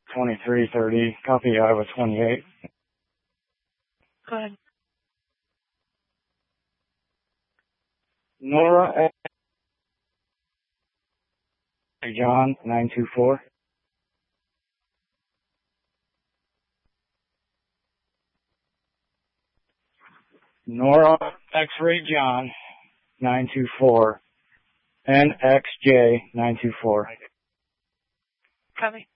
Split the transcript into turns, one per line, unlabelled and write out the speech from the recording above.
2330, copy Iowa 28.
Go ahead.
Nora John 924. Nora X-Ray John 924. NXJ 924.
Copy.